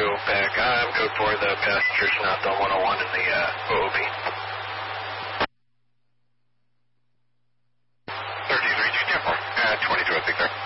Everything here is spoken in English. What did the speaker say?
back. I'm code for the passengers not on 101 in the OOB. 1332 Temple, 22 I think there.